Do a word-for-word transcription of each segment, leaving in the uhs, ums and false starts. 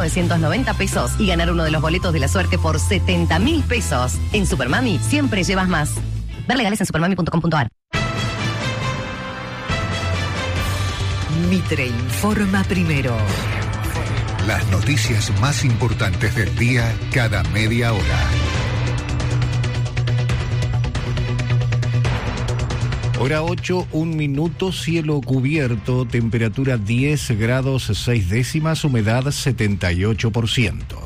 novecientos noventa pesos y ganar uno de los boletos de la suerte por setenta mil pesos. En Supermami siempre llevas más. Ver legales en supermami punto com punto a r. Mitre informa primero. Las noticias más importantes del día cada media hora. Hora ocho, un minuto, cielo cubierto, temperatura diez grados seis décimas, humedad setenta y ocho por ciento.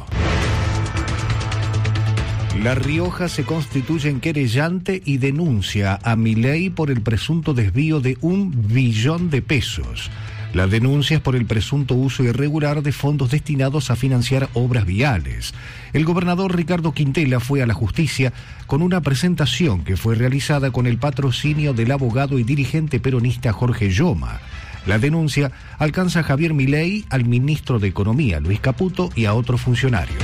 La Rioja se constituye en querellante y denuncia a Milei por el presunto desvío de un billón de pesos. La denuncia es por el presunto uso irregular de fondos destinados a financiar obras viales. El gobernador Ricardo Quintela fue a la justicia con una presentación que fue realizada con el patrocinio del abogado y dirigente peronista Jorge Lloma. La denuncia alcanza a Javier Milei, al ministro de Economía Luis Caputo y a otros funcionarios.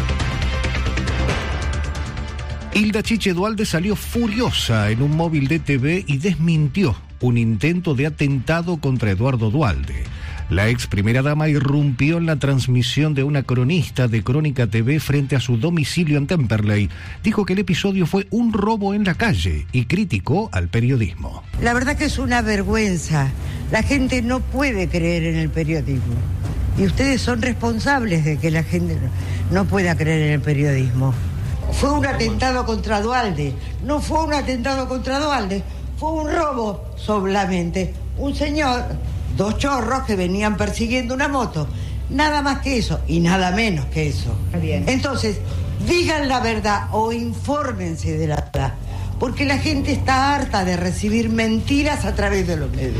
Hilda Chiche Dualde salió furiosa en un móvil de T V y desmintió un intento de atentado contra Eduardo Dualde. La ex primera dama irrumpió en la transmisión de una cronista de Crónica T V frente a su domicilio en Temperley. Dijo que el episodio fue un robo en la calle y criticó al periodismo. La verdad que es una vergüenza. La gente no puede creer en el periodismo. Y ustedes son responsables de que la gente no pueda creer en el periodismo. Fue un atentado contra Dualde. No fue un atentado contra Dualde. Fue un robo solamente. Un señor, dos chorros que venían persiguiendo una moto. Nada más que eso y nada menos que eso. Bien. Entonces, digan la verdad o infórmense de la verdad. Porque la gente está harta de recibir mentiras a través de los medios.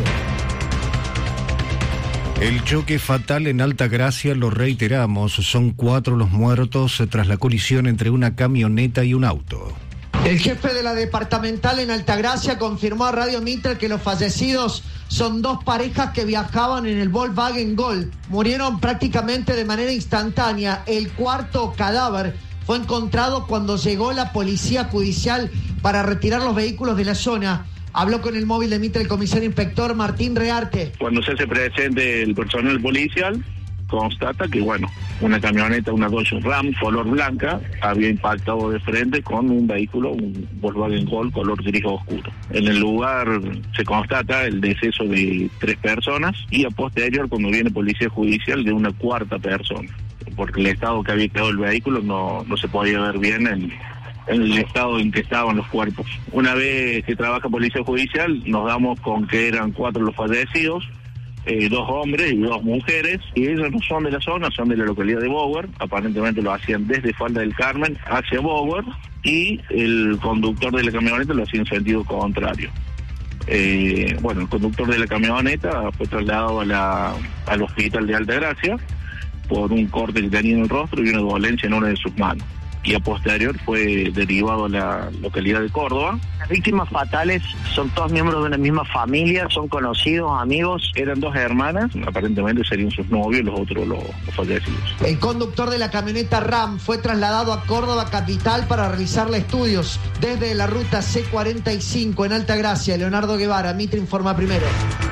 El choque fatal en Altagracia, lo reiteramos, son cuatro los muertos tras la colisión entre una camioneta y un auto. El jefe de la departamental en Altagracia confirmó a Radio Mitre que los fallecidos son dos parejas que viajaban en el Volkswagen Gol. Murieron prácticamente de manera instantánea. El cuarto cadáver fue encontrado cuando llegó la policía judicial para retirar los vehículos de la zona. Habló con el móvil de Mitre el comisario inspector Martín Rearte. Cuando se hace presente el personal policial, constata que, bueno, una camioneta, una Dodge Ram color blanca, había impactado de frente con un vehículo, un Volkswagen Gol color gris oscuro. En el lugar se constata el deceso de tres personas y a posterior, cuando viene policía judicial, de una cuarta persona, porque el estado que había quedado el vehículo no, no se podía ver bien en... en el estado en que estaban los cuerpos. Una vez que trabaja Policía Judicial, nos damos con que eran cuatro los fallecidos, eh, dos hombres y dos mujeres, y ellos no son de la zona, son de la localidad de Bower, aparentemente lo hacían desde Falda del Carmen hacia Bower, y el conductor de la camioneta lo hacía en sentido contrario. Eh, bueno, el conductor de la camioneta fue trasladado a la, al hospital de Altagracia por un corte que tenía en el rostro y una dolencia en una de sus manos. Y a posterior fue derivado a la localidad de Córdoba. Las víctimas fatales son todos miembros de una misma familia, son conocidos, amigos. Eran dos hermanas, aparentemente serían sus novios, los otros los, los fallecidos. El conductor de la camioneta Ram fue trasladado a Córdoba capital para realizarle estudios desde la ruta C cuarenta y cinco en Altagracia. Leonardo Guevara, Mitre informa primero.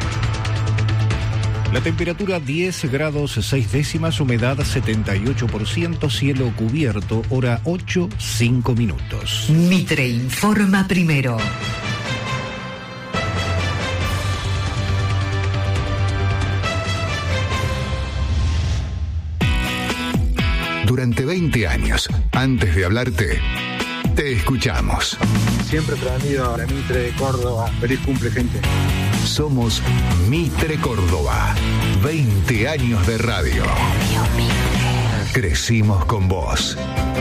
La temperatura diez grados seis décimas, humedad setenta y ocho por ciento, cielo cubierto, hora ocho, cinco minutos. Mitre informa primero. Durante veinte años, antes de hablarte, te escuchamos. Siempre prendido a la Mitre de Córdoba. Feliz cumple, gente. Somos Mitre Córdoba. veinte años de radio. Radio Mitre. Crecimos con vos.